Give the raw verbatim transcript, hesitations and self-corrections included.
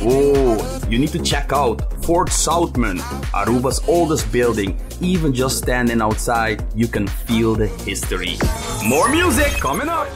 Oh, you need to check out Fort Southman, Aruba's oldest building. Even just standing outside, you can feel the history. More music coming up.